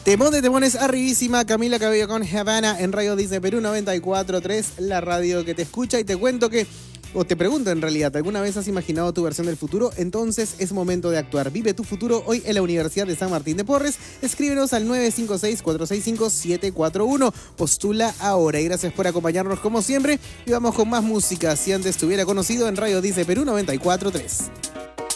Temón de temones, arribísima, Camila Cabello con Havana en Radio Disney Perú 94.3, la radio que te escucha. Y te cuento que, o te pregunto en realidad, ¿alguna vez has imaginado tu versión del futuro? Entonces es momento de actuar. Vive tu futuro hoy en la Universidad de San Martín de Porres. Escríbenos al 956-465-741. Postula ahora y gracias por acompañarnos como siempre. Y vamos con más música, si antes te hubiera conocido en Radio Disney Perú 94.3.